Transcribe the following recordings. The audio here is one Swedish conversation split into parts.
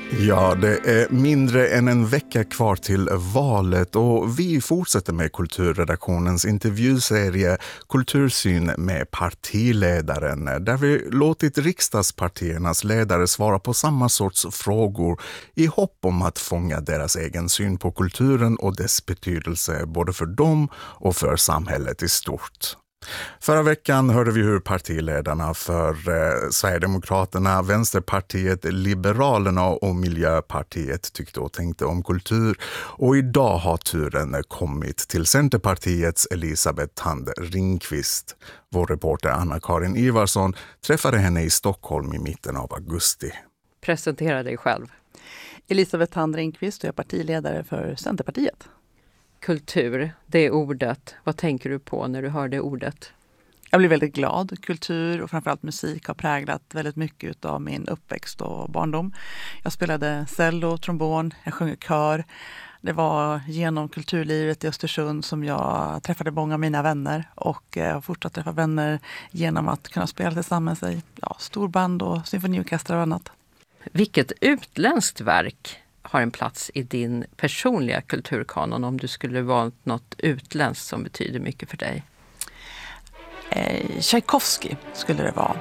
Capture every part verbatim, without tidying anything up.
Ja, det är mindre än en vecka kvar till valet och vi fortsätter med kulturredaktionens intervjuserie Kultursyn med partiledaren, där vi låtit riksdagspartiernas ledare svara på samma sorts frågor i hopp om att fånga deras egen syn på kulturen och dess betydelse både för dem och för samhället i stort. Förra veckan hörde vi hur partiledarna för eh, Sverigedemokraterna, Vänsterpartiet, Liberalerna och Miljöpartiet tyckte och tänkte om kultur. Och idag har turen kommit till Centerpartiets Elisabeth Thand Ringqvist. Vår reporter Anna-Karin Ivarsson träffade henne i Stockholm i mitten av augusti. Presentera dig själv. Elisabeth Thand Ringqvist och jag är partiledare för Centerpartiet. Kultur, det är ordet. Vad tänker du på när du hör det ordet? Jag blir väldigt glad. Kultur och framförallt musik har präglat väldigt mycket av min uppväxt och barndom. Jag spelade cello, trombon, jag sjöng i kör. Det var genom kulturlivet i Östersund som jag träffade många av mina vänner och jag har fortsatt träffa vänner genom att kunna spela tillsammans i ja, storband och symfoniorkester och annat. Vilket utländskt verk har en plats i din personliga kulturkanon om du skulle valt något utländskt som betyder mycket för dig? Eh, Tchaikovsky skulle det vara.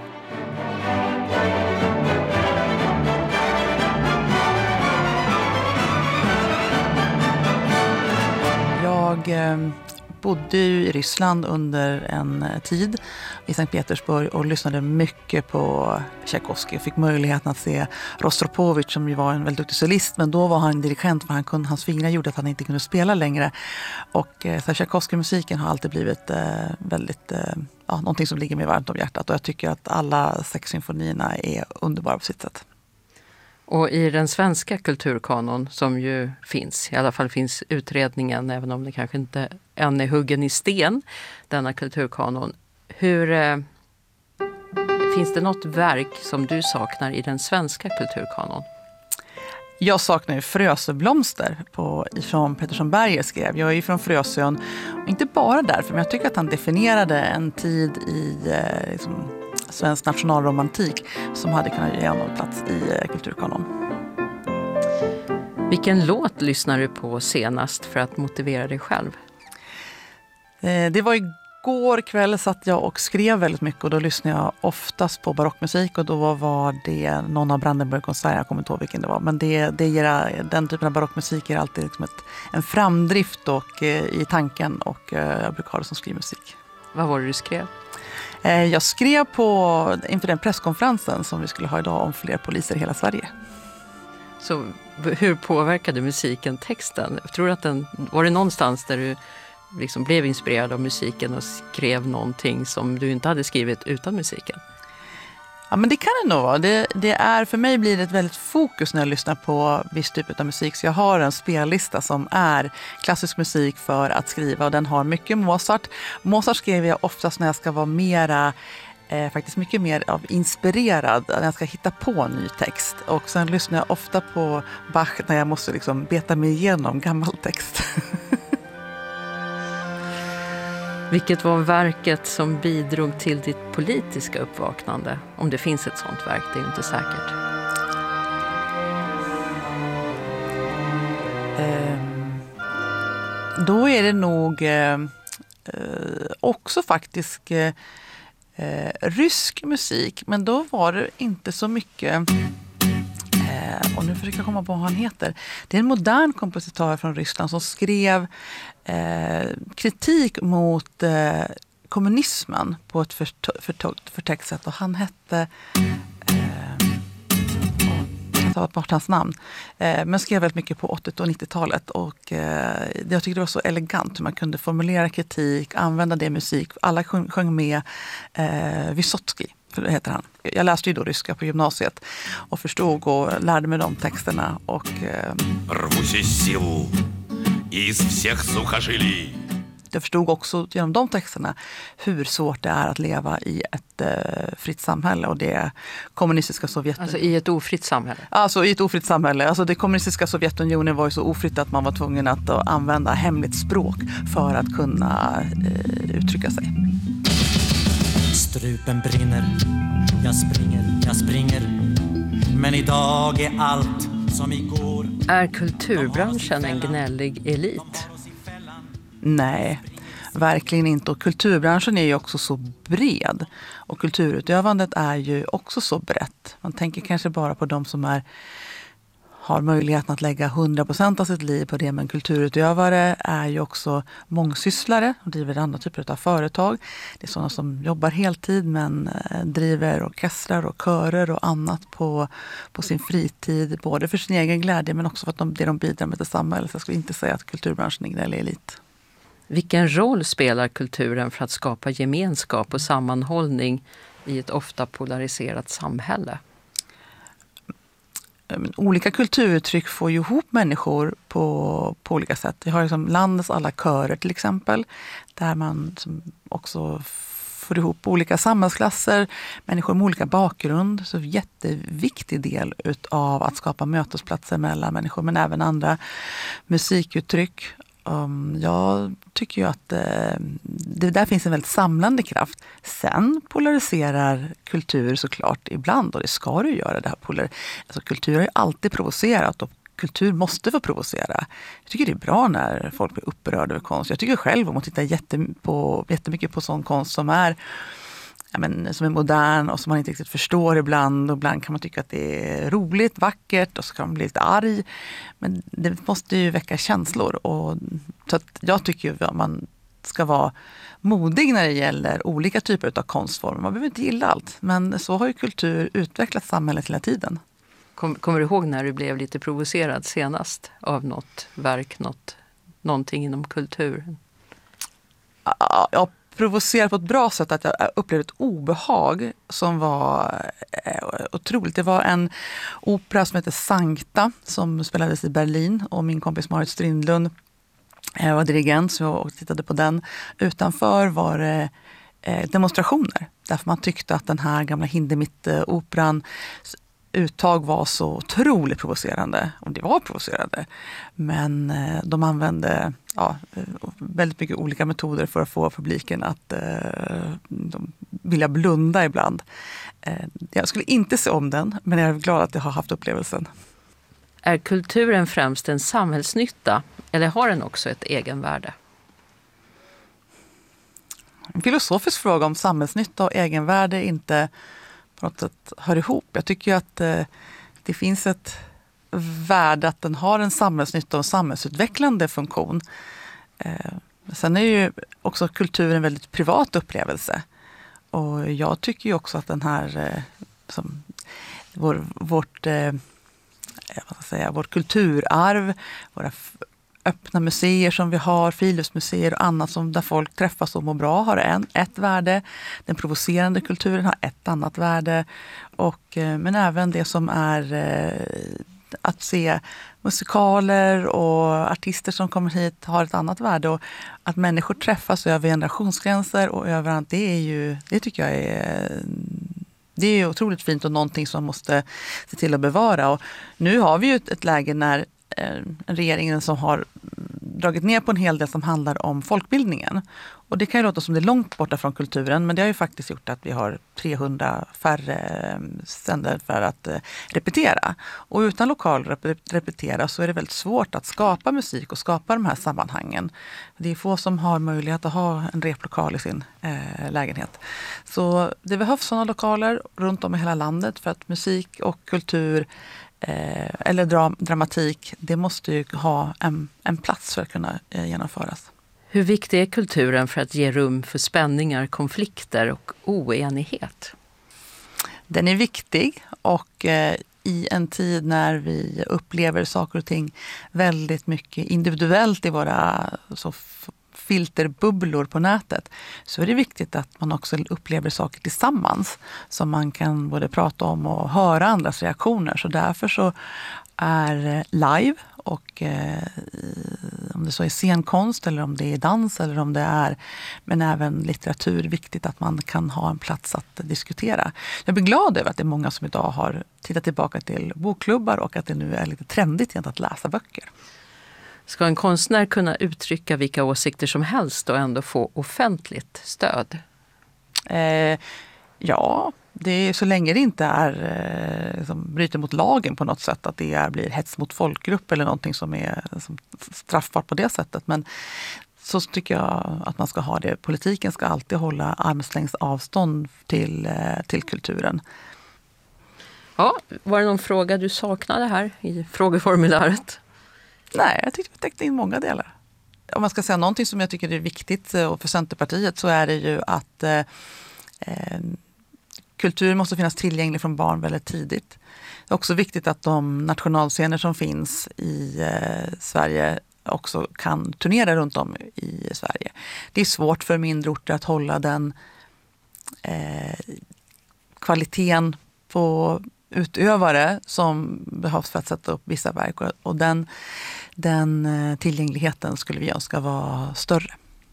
Jag eh, bodde i Ryssland under en tid i Sankt Petersburg och lyssnade mycket på Tchaikovsky. Jag fick möjligheten att se Rostropovich som ju var en väldigt duktig solist, men då var han dirigent för han kunde, hans fingrar gjorde att han inte kunde spela längre. Och så Tchaikovsky-musiken har alltid blivit eh, väldigt, eh, ja, någonting som ligger mig varmt om hjärtat och jag tycker att alla sex symfonierna är underbara på sitt sätt. Och i den svenska kulturkanon som ju finns, i alla fall finns utredningen, även om det kanske inte än är huggen i sten, denna kulturkanon. Hur eh, finns det något verk som du saknar i den svenska kulturkanon? Jag saknar ju Frösöblomster på, från Pettersson Berger skrev. Jag är ju från Frösön, och inte bara därför, men jag tycker att han definierade en tid i eh, liksom, svensk nationalromantik som hade kunnat ge honom plats i eh, kulturkanon. Vilken låt lyssnar du på senast för att motivera dig själv? Eh, det var igår kväll satt jag och skrev väldigt mycket och då lyssnade jag oftast på barockmusik och då var det någon av Brandenburg-konserter, jag kommer inte ihåg vilken det var, men det, det ger, den typen av barockmusik är alltid liksom ett, en framdrift och, eh, i tanken och eh, jag brukar ha det som skrivmusik. Vad var det du skrev? Eh, jag skrev på inför den presskonferensen som vi skulle ha idag om fler poliser i hela Sverige. Så hur påverkade musiken texten? Jag tror att den, var det någonstans där du liksom blev inspirerad av musiken och skrev någonting som du inte hade skrivit utan musiken? Ja, men det kan det nog vara. Det, det är, för mig blir det ett väldigt fokus när jag lyssnar på viss typ av musik. Så jag har en spellista som är klassisk musik för att skriva och den har mycket Mozart. Mozart skrev jag oftast när jag ska vara mera, eh, faktiskt mycket mer av inspirerad, när jag ska hitta på ny text. Och sen lyssnar jag ofta på Bach när jag måste liksom beta mig igenom gammal text. Vilket var verket som bidrog till ditt politiska uppvaknande? Om det finns ett sånt verk, det är ju inte säkert. Eh, då är det nog eh, också faktiskt eh, rysk musik. Men då var det inte så mycket... Och nu försöker jag komma på vad han heter. Det är en modern kompositör från Ryssland som skrev eh, kritik mot eh, kommunismen på ett förtäckt för, för sätt. Och han hette... Eh, jag tar bort hans namn. Eh, men skrev väldigt mycket på åttio- och nittiotalet. Och eh, jag tyckte det var så elegant hur man kunde formulera kritik, använda det i musik. Alla sjöng, sjöng med eh, Vysotsky. Det heter han. Jag läste ju då ryska på gymnasiet och förstod och lärde mig de texterna och eh, jag förstod också genom de texterna hur svårt det är att leva i ett eh, fritt samhälle och det kommunistiska Sovjetunionen. Alltså i ett ofritt samhälle? Alltså i ett ofritt samhälle. Alltså det kommunistiska Sovjetunionen var ju så ofritt att man var tvungen att uh, använda hemligt språk för att kunna uh, uttrycka sig. Strupen brinner, jag springer, jag springer. Men idag är allt som igår. Är kulturbranschen en gnällig elit? Nej, verkligen inte. Och kulturbranschen är ju också så bred. Och kulturutövandet är ju också så brett. Man tänker kanske bara på de som är, har möjligheten att lägga hundra procent av sitt liv på det. Men kulturutövare är ju också mångsysslare och driver andra typer av företag. Det är sådana som jobbar heltid men driver orkestrar och körer och annat på, på sin fritid. Både för sin egen glädje men också för att de, det de bidrar med till samhället. Så jag skulle inte säga att kulturbranschen är gnällig elit. Vilken roll spelar kulturen för att skapa gemenskap och sammanhållning i ett ofta polariserat samhälle? Olika kulturuttryck får ju ihop människor på, på olika sätt. Vi har liksom landets alla körer till exempel, där man också får ihop olika samhällsklasser, människor med olika bakgrund. Så en jätteviktig del av att skapa mötesplatser mellan människor, men även andra musikuttryck. Um, jag tycker ju att uh, det där finns en väldigt samlande kraft. Sen polariserar kultur såklart ibland, och det ska du göra. Det här polar- alltså, kultur har ju alltid provocerat och kultur måste få provocera. Jag tycker det är bra när folk blir upprörda över konst. Jag tycker själv om att titta jätte på, jättemycket på sån konst som är Ja, men, som är modern och som man inte riktigt förstår ibland. Och ibland kan man tycka att det är roligt, vackert och så kan man bli lite arg. Men det måste ju väcka känslor. Och, så att jag tycker ju att man ska vara modig när det gäller olika typer av konstformer. Man behöver inte gilla allt. Men så har ju kultur utvecklat samhället hela tiden. Kom, kommer du ihåg när du blev lite provocerad senast av något verk, något, någonting inom kulturen? Ja, jag provocerar på ett bra sätt, att jag upplevde ett obehag som var otroligt. Det var en opera som heter Sankta som spelades i Berlin, och min kompis Marit Strindlund var dirigent, så jag tittade på den. Utanför var det demonstrationer, därför man tyckte att den här gamla Hindemith-operan uttag var så otroligt provocerande. Och det var provocerande. Men eh, de använde ja, väldigt mycket olika metoder för att få publiken att eh, de vilja blunda ibland. Eh, jag skulle inte se om den, men jag är glad att jag har haft upplevelsen. Är kulturen främst en samhällsnytta eller har den också ett egenvärde? En filosofisk fråga om samhällsnytta och egenvärde inte på något sätt hör ihop. Jag tycker ju att eh, det finns ett värde att den har en samhällsnytta och samhällsutvecklande funktion. Eh, sen är ju också kultur en väldigt privat upplevelse. Och jag tycker ju också att den här eh, som vår, vårt, eh, vad ska jag säga, vårt kulturarv, våra f- öppna museer som vi har, friluftsmuseer och annat som där folk träffas och mår bra har en, ett värde. Den provocerande kulturen har ett annat värde. Och, men även det som är eh, att se musikaler och artister som kommer hit har ett annat värde. Och att människor träffas över generationsgränser och överallt, det är ju, det tycker jag är... Det är ju otroligt fint och någonting som måste se till att bevara. Och nu har vi ju ett, ett läge när regeringen som har dragit ner på en hel del som handlar om folkbildningen. Och det kan ju låta som det är långt borta från kulturen, men det har ju faktiskt gjort att vi har trehundra färre sändare för att repetera. Och utan lokal att repetera så är det väldigt svårt att skapa musik och skapa de här sammanhangen. Det är få som har möjlighet att ha en replokal i sin eh, lägenhet. Så det behövs sådana lokaler runt om i hela landet för att musik och kultur Eh, eller dra- dramatik, det måste ju ha en, en plats för att kunna eh, genomföras. Hur viktig är kulturen för att ge rum för spänningar, konflikter och oenighet? Den är viktig och eh, i en tid när vi upplever saker och ting väldigt mycket individuellt i våra så f- filterbubblor på nätet, så är det viktigt att man också upplever saker tillsammans som man kan både prata om och höra andras reaktioner. Så därför så är live och eh, om det så är scenkonst eller om det är dans eller om det är, men även litteratur, viktigt att man kan ha en plats att diskutera. Jag blir glad över att det är många som idag har tittat tillbaka till bokklubbar och att det nu är lite trendigt igen att läsa böcker. Ska en konstnär kunna uttrycka vilka åsikter som helst och ändå få offentligt stöd? Eh, Ja, det är så länge det inte är som bryter mot lagen på något sätt, att det är, blir hets mot folkgrupp eller någonting som är som straffbart på det sättet. Men så tycker jag att man ska ha det. Politiken ska alltid hålla armslängds avstånd till, till kulturen. Ja, var det någon fråga du saknade här i frågeformuläret? Nej, jag tyckte vi täckte in många delar. Om man ska säga någonting som jag tycker är viktigt och för Centerpartiet, så är det ju att eh, kultur måste finnas tillgänglig från barn väldigt tidigt. Det är också viktigt att de nationalscener som finns i eh, Sverige också kan turnera runt om i Sverige. Det är svårt för mindre orter att hålla den eh, kvaliteten på utövare som behövs för att sätta upp vissa verk, och den, den tillgängligheten skulle vi önska vara större.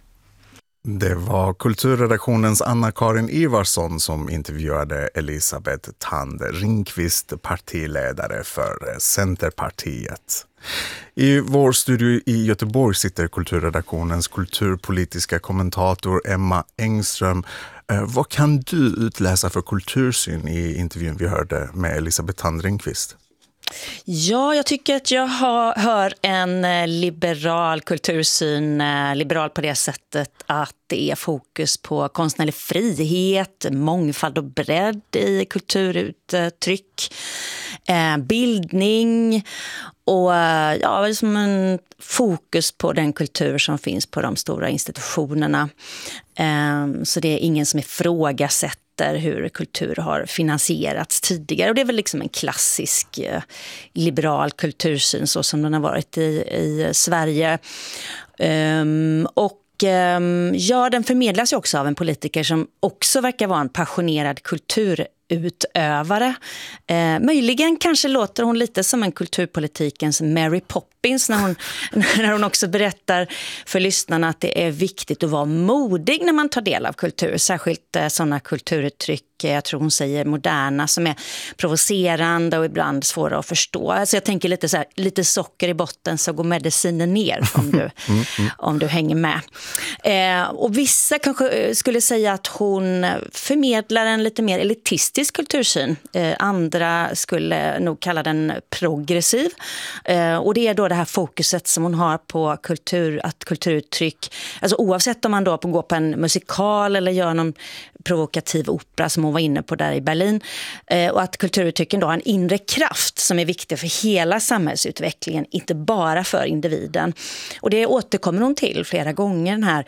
Det var kulturredaktionens Anna-Karin Ivarsson som intervjuade Elisabeth Thand Ringqvist, partiledare för Centerpartiet. I vår studio i Göteborg sitter kulturredaktionens kulturpolitiska kommentator Emma Engström. Vad kan du utläsa för kultursyn i intervjun vi hörde med Elisabeth Thand Ringqvist? Ja, jag tycker att jag har, hör en liberal kultursyn, liberal på det sättet att det är fokus på konstnärlig frihet, mångfald och bredd i kulturuttryck, bildning och ja, som en fokus på den kultur som finns på de stora institutionerna. Så det är ingen som ifrågasätter hur kultur har finansierats tidigare. Och det är väl liksom en klassisk eh, liberal kultursyn så som den har varit i, i Sverige. Um, och um, ja, den förmedlas ju också av en politiker som också verkar vara en passionerad kulturutövare. Eh, möjligen kanske låter hon lite som en kulturpolitikens Mary Poppins när hon, när hon också berättar för lyssnarna att det är viktigt att vara modig när man tar del av kultur. Särskilt eh, sådana kulturuttryck, jag tror hon säger moderna, som är provocerande och ibland svåra att förstå. Alltså jag tänker lite så här, lite socker i botten så går medicinen ner om du, mm, mm. om du hänger med. Eh, och vissa kanske skulle säga att hon förmedlar en lite mer elitistisk kultursyn. Eh, andra skulle nog kalla den progressiv. Eh, och det är då det här fokuset som hon har på kultur, att kulturuttryck, alltså oavsett om man då går på en musikal eller gör någon provokativ opera som hon var inne på där i Berlin, eh, och att kulturuttrycken då har en inre kraft som är viktig för hela samhällsutvecklingen, inte bara för individen. Och det återkommer hon till flera gånger, den här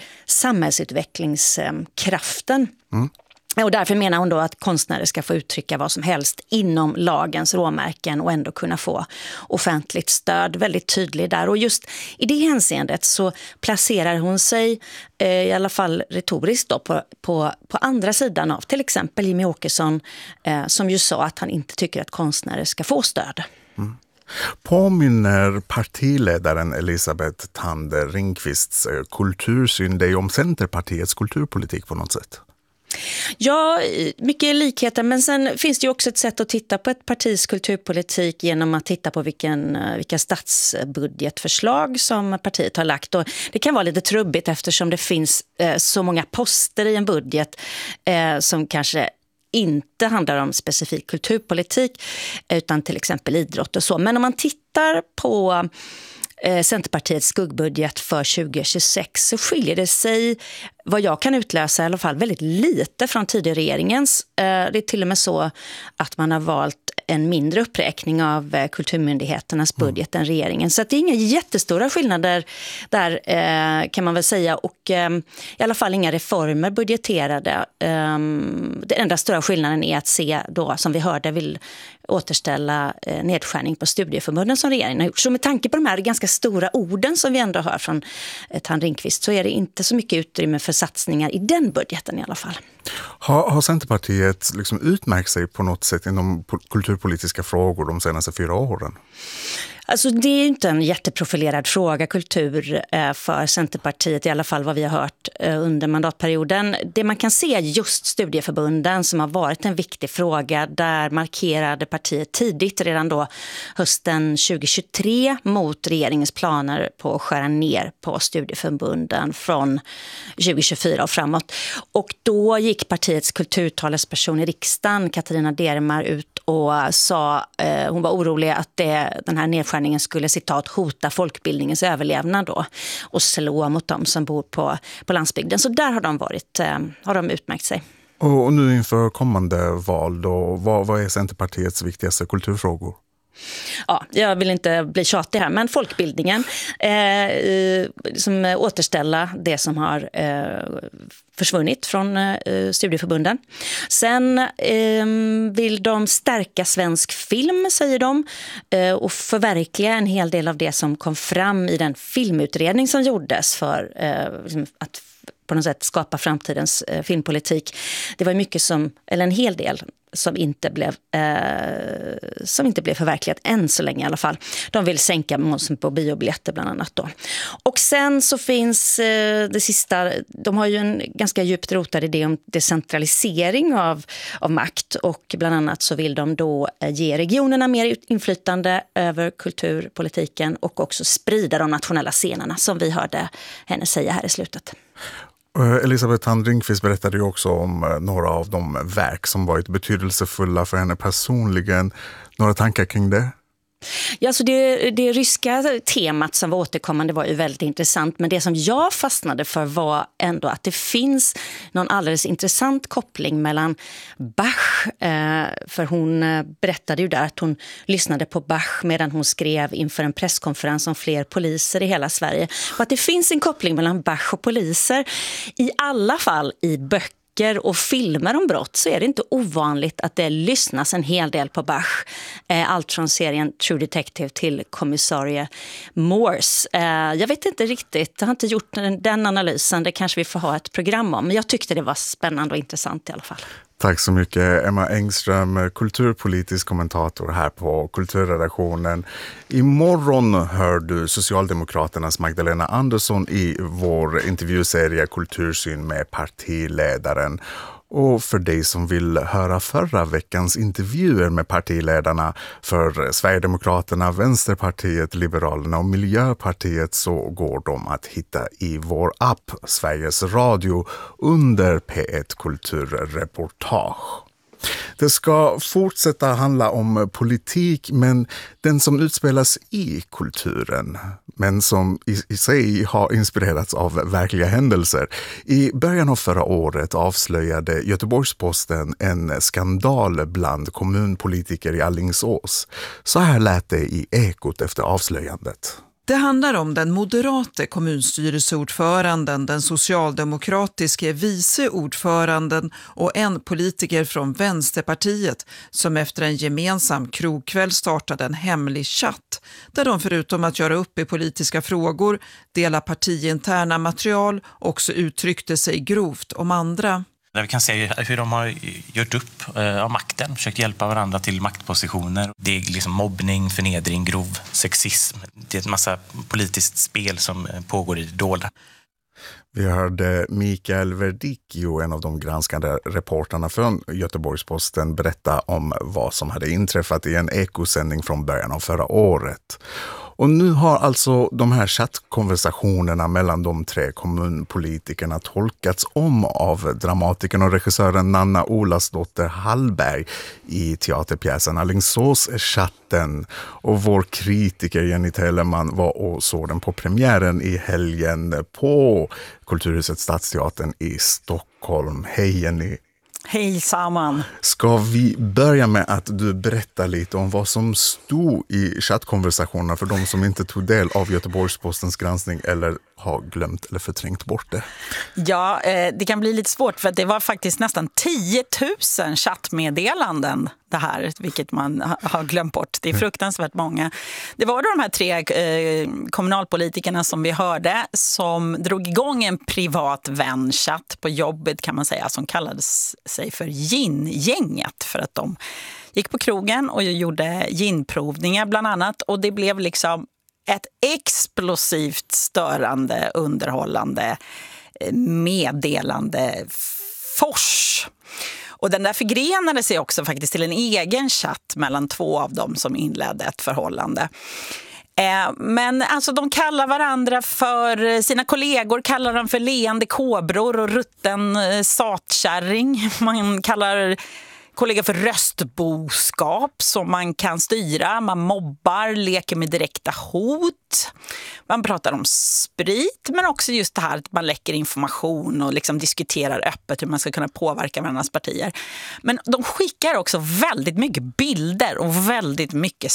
samhällsutvecklingskraften. Mm. Och därför menar hon då att konstnärer ska få uttrycka vad som helst inom lagens råmärken och ändå kunna få offentligt stöd. Väldigt tydlig där. Och just i det hänseendet så placerar hon sig eh, i alla fall retoriskt då, på, på, på andra sidan av till exempel Jimmie Åkesson eh, som ju sa att han inte tycker att konstnärer ska få stöd. Mm. Påminner partiledaren Elisabeth Thand Ringqvists kultursyn dig om Centerpartiets kulturpolitik på något sätt? Ja, mycket likheter, men sen finns det ju också ett sätt att titta på ett partis kulturpolitik genom att titta på vilken, vilka statsbudgetförslag som partiet har lagt. Och det kan vara lite trubbigt eftersom det finns eh, så många poster i en budget eh, som kanske inte handlar om specifik kulturpolitik utan till exempel idrott och så. Men om man tittar på Centerpartiets skuggbudget för tjugo tjugosex så skiljer det sig, vad jag kan utläsa i alla fall, väldigt lite från tidigare regeringens. Det är till och med så att man har valt en mindre uppräkning av kulturmyndigheternas budget än regeringen. Så att det är inga jättestora skillnader där kan man väl säga, och i alla fall inga reformer budgeterade. Den enda stora skillnaden är att se då, som vi hörde, vill återställa nedskärning på studieförbunden som regeringen har gjort. Så med tanke på de här ganska stora orden som vi ändå hör från Thand Ringqvist så är det inte så mycket utrymme för satsningar i den budgeten i alla fall. Har, har Centerpartiet liksom utmärkt sig på något sätt inom kulturpolitiska frågor de senaste fyra åren? Alltså det är inte en jätteprofilerad fråga, kultur, för Centerpartiet, i alla fall vad vi har hört under mandatperioden. Det man kan se är just studieförbunden som har varit en viktig fråga. Där markerade partiet tidigt, redan då hösten tjugohundratjugotre, mot regeringens planer på att skära ner på studieförbunden från tjugohundratjugofyra och framåt. Och då gick partiets kulturtalesperson i riksdagen, Katarina Dermar, ut och sa, eh, hon var orolig att det, den här nedskärningen skulle, citat, hota folkbildningens överlevnad då och slå mot dem som bor på, på landsbygden. Så där har de varit, eh, har de utmärkt sig. Och nu inför kommande val då, vad, vad är Centerpartiets viktigaste kulturfrågor? Ja, jag vill inte bli tjatig här, men folkbildningen, eh, som återställa det som har eh, försvunnit från eh, studieförbunden. Sen eh, vill de stärka svensk film, säger de, eh, och förverkliga en hel del av det som kom fram i den filmutredning som gjordes för eh, liksom att på något sätt skapa framtidens eh, filmpolitik. Det var mycket som, eller en hel del som inte blev eh, som inte blev förverkligat än så länge i alla fall. De vill sänka momsen på biobiljetter bland annat då. Och sen så finns eh, det sista, de har ju en ganska djupt rotad idé om decentralisering av, av makt, och bland annat så vill de då eh, ge regionerna mer inflytande över kulturpolitiken och också sprida de nationella scenerna, som vi hörde henne säga här i slutet. Elisabeth Thand Ringqvist berättade ju också om några av de verk som varit betydelsefulla för henne personligen. Några tankar kring det? Ja, så det, det ryska temat som var återkommande var ju väldigt intressant, men det som jag fastnade för var ändå att det finns någon alldeles intressant koppling mellan Bach, eh, för hon berättade ju där att hon lyssnade på Bach medan hon skrev inför en presskonferens om fler poliser i hela Sverige, och att det finns en koppling mellan Bach och poliser, i alla fall i böcker och filmer om brott, så är det inte ovanligt att det lyssnas en hel del på Bach. Allt från serien True Detective till kommissarie Morse. Jag vet inte riktigt, jag har inte gjort den analysen, det kanske vi får ha ett program om, men jag tyckte det var spännande och intressant i alla fall. Tack så mycket, Emma Engström, kulturpolitisk kommentator här på Kulturredaktionen. Imorgon hör du Socialdemokraternas Magdalena Andersson i vår intervjuserie Kultursyn med partiledaren. Och för dig som vill höra förra veckans intervjuer med partiledarna för Sverigedemokraterna, Vänsterpartiet, Liberalerna och Miljöpartiet, så går de att hitta i vår app Sveriges Radio under P ett Kulturreportage. Det ska fortsätta handla om politik, men den som utspelas i kulturen, men som i, i sig har inspirerats av verkliga händelser. I början av förra året avslöjade Göteborgs-Posten en skandal bland kommunpolitiker i Alingsås. Så här lät det i Ekot efter avslöjandet. Det handlar om den moderate kommunstyrelseordföranden, den socialdemokratiske vice ordföranden och en politiker från Vänsterpartiet som efter en gemensam krogkväll startade en hemlig chatt där de förutom att göra upp i politiska frågor, dela partiinterna material, också uttryckte sig grovt om andra. Där vi kan se hur de har gjort upp eh, av makten, försökt hjälpa varandra till maktpositioner. Det är liksom mobbning, förnedring, grov sexism. Det är ett massa politiskt spel som pågår i det dolda. Vi hörde Mikael Verdicchio, en av de granskande reporterna från Göteborgs-Posten, berätta om vad som hade inträffat i en ekosändning från början av förra året. Och nu har alltså de här chattkonversationerna mellan de tre kommunpolitikerna tolkats om av dramatikern och regissören Nanna Olasdotter Hallberg i teaterpjäsen Alingsås-chatten. Och vår kritiker Jenny Telemann var och såg den på premiären i helgen på Kulturhuset Stadsteatern i Stockholm. Hej Jenny! Hej samman! Ska vi börja med att du berättar lite om vad som stod i chattkonversationerna för de som inte tog del av Göteborgs-Postens granskning eller har glömt eller förträngt bort det? Ja, det kan bli lite svårt för att det var faktiskt nästan tio tusen chattmeddelanden det här, vilket man har glömt bort. Det är fruktansvärt många. Det var då de här tre eh, kommunalpolitikerna som vi hörde som drog igång en privat vänchatt på jobbet kan man säga, som kallades sig för gin-gänget för att de gick på krogen och gjorde ginprovningar bland annat, och det blev liksom ett explosivt störande, underhållande, meddelande fors. Och den där förgrenade sig också faktiskt till en egen chatt mellan två av dem som inledde ett förhållande. Men alltså de kallar varandra för, sina kollegor kallar dem för leende kobror och rutten satkärring. Man kallar kollegor för röstboskap som man kan styra. Man mobbar, leker med direkta hot. Man pratar om sprit, men också just det här att man läcker information och liksom diskuterar öppet hur man ska kunna påverka varandras partier. Men de skickar också väldigt mycket bilder och väldigt mycket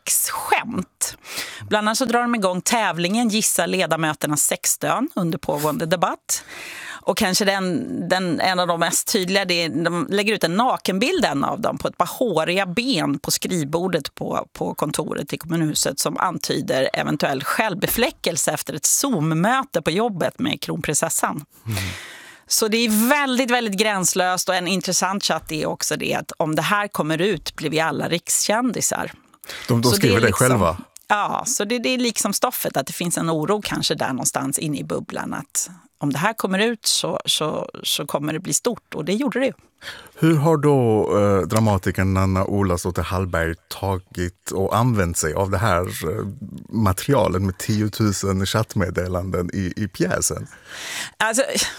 sexskämt. Bland annat så drar de igång tävlingen Gissa ledamöternas sexstön under pågående debatt. Och kanske den, den, en av de mest tydliga, det är, de lägger ut en nakenbild en av dem på ett par håriga ben på skrivbordet på, på kontoret i kommunhuset som antyder eventuell självbefläckelse efter ett Zoom-möte på jobbet med kronprinsessan. Mm. Så det är väldigt, väldigt gränslöst, och en intressant chatt är också det att om det här kommer ut blir vi alla rikskändisar. De, de skriver det, det liksom, själva? Ja, så det, det är liksom stoffet att det finns en oro kanske där någonstans inne i bubblan att om det här kommer ut så, så, så kommer det bli stort, och det gjorde det ju. Hur har då eh, dramatikern Nanna Olasdotter Hallberg tagit och använt sig av det här eh, materialet med tiotusen chattmeddelanden i, i pjäsen? Alltså,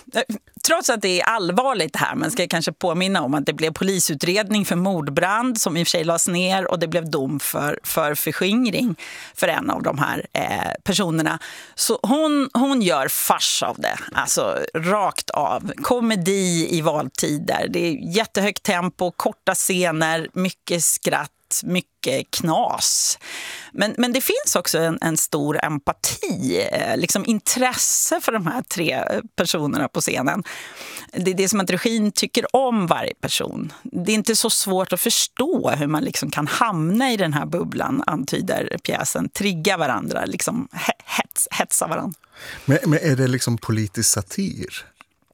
trots att det är allvarligt det här, men ska jag kanske påminna om att det blev polisutredning för mordbrand som i och för sig lades ner, och det blev dom för, för förskingring för en av de här eh, personerna. Så hon, hon gör fars av det, alltså rakt av. Komedi i valtider, det är jättehögt tempo, korta scener, mycket skratt, mycket knas. Men, men det finns också en, en stor empati, liksom intresse för de här tre personerna på scenen. Det är det som att regin tycker om varje person. Det är inte så svårt att förstå hur man liksom kan hamna i den här bubblan, antyder pjäsen. Trigga varandra, liksom hets, hetsa varandra. Men, men är det liksom politisk satir?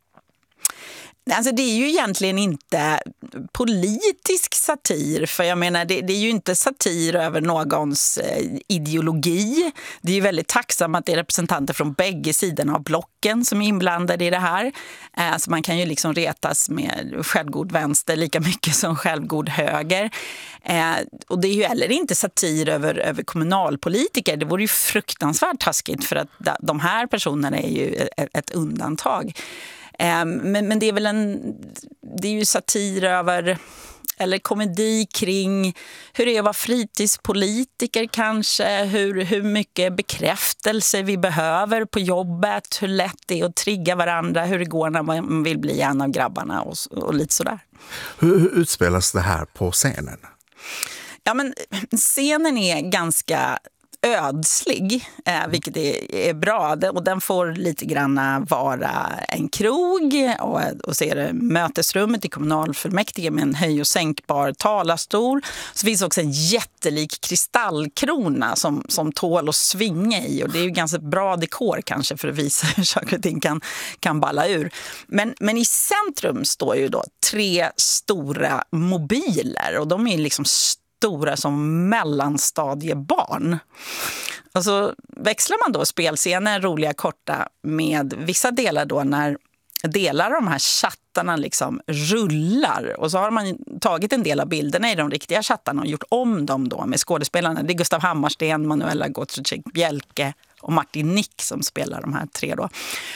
Alltså det är ju egentligen inte politisk satir, för jag menar det, det är ju inte satir över någons eh, ideologi. Det är ju väldigt tacksamt att det är representanter från bägge sidorna av blocken som är inblandade i det här. Eh, så man kan ju liksom retas med självgod vänster lika mycket som självgod höger. Eh, och det är ju heller inte satir över, över kommunalpolitiker. Det vore ju fruktansvärt taskigt, för att de här personerna är ju ett, ett undantag. Men, men det är väl en, det är ju satir över, eller komedi kring hur det är att vara fritidspolitiker kanske, hur, hur mycket bekräftelse vi behöver på jobbet, hur lätt det är att trigga varandra, hur det går när man vill bli en av grabbarna och, och lite sådär. Hur, hur utspelas det här på scenen? Ja, men scenen är ganska ödslig, eh, vilket är, är bra, och den får lite grann vara en krog, och, och så är det mötesrummet i kommunalfullmäktige med en höj- och sänkbar talarstol. Så finns också en jättelik kristallkrona som, som tål att svinga i, och det är ju ganska bra dekor kanske för att visa hur saker och ting kan, kan balla ur. Men, men i centrum står ju då tre stora mobiler, och de är liksom stora som mellanstadiebarn. Och så växlar man då spelscener, roliga korta, med vissa delar då när delar av de här chattarna liksom rullar. Och så har man tagit en del av bilderna i de riktiga chattarna och gjort om dem då med skådespelarna. Det är Gustav Hammarsten, Manuela Gottschick-Bjelke och Martin Nick som spelar de här tre då.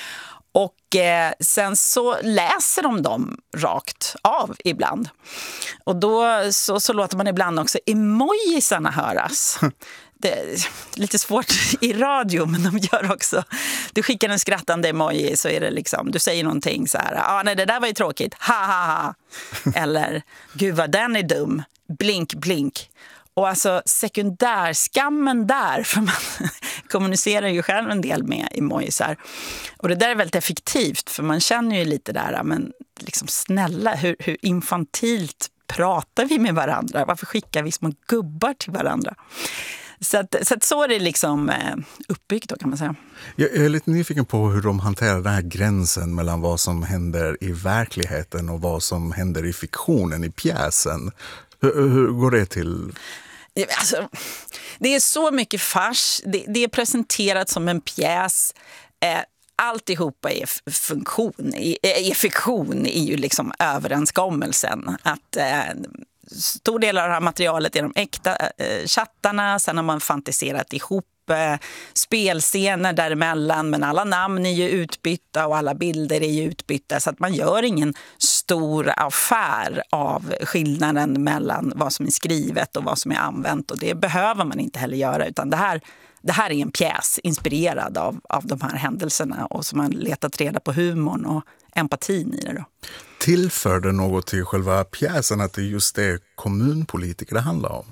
Och eh, sen så läser de dem rakt av ibland. Och då så, så låter man ibland också emojisarna höras. Det är lite svårt i radio, men de gör också. Du skickar en skrattande emoji, så är det liksom, du säger någonting så här: ah, nej, det där var ju tråkigt, ha ha ha. Eller, gud vad den är dum, blink blink. Och alltså sekundärskammen där, för man kommunicerar ju själv en del med emojisar. Och det där är väldigt effektivt, för man känner ju lite där, men liksom snälla, hur, hur infantilt pratar vi med varandra? Varför skickar vi små gubbar till varandra? Så, att, så, att så är det liksom uppbyggt då, kan man säga. Jag är lite nyfiken på hur de hanterar den här gränsen mellan vad som händer i verkligheten och vad som händer i fiktionen, i pjäsen. Hur, hur går det till? Alltså, det är så mycket fars. Det, det är presenterat som en pjäs. Eh, alltihopa är funktion. Är, är fiktion är ju liksom överenskommelsen. Att eh, stor del av det här materialet är de äkta eh, chattarna. Sen har man fantiserat ihop eh, spelscener däremellan. Men alla namn är ju utbytta och alla bilder är ju utbytta. Så att man gör ingen stor affär av skillnaden mellan vad som är skrivet och vad som är använt. Och det behöver man inte heller göra, utan det här, det här är en pjäs inspirerad av, av de här händelserna, och som man letat reda på humorn och empatin i det då. Tillför det något till själva pjäsen att det just är kommunpolitiker det handlar om?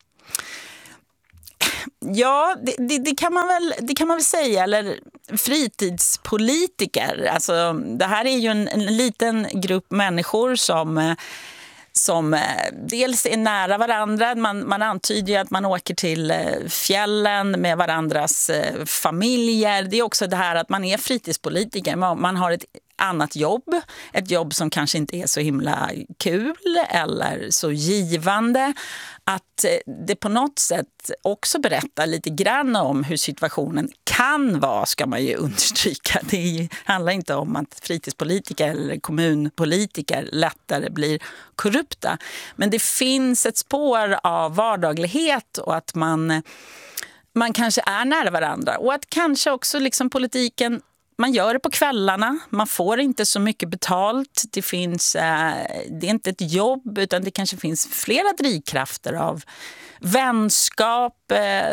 Ja, det, det, det, kan man väl, det kan man väl säga, eller fritidspolitiker. Alltså, det här är ju en, en liten grupp människor som, som dels är nära varandra. Man, man antyder ju att man åker till fjällen med varandras familjer. Det är också det här att man är fritidspolitiker. Man, man har ett annat jobb, ett jobb som kanske inte är så himla kul eller så givande, att det på något sätt också berättar lite grann om hur situationen kan vara, ska man ju understryka. Det ju, handlar inte om att fritidspolitiker eller kommunpolitiker lättare blir korrupta, men det finns ett spår av vardaglighet och att man, man kanske är nära varandra, och att kanske också liksom politiken, man gör det på kvällarna, man får inte så mycket betalt. Det finns, eh, det är inte ett jobb, utan det kanske finns flera drivkrafter av vänskap, eh,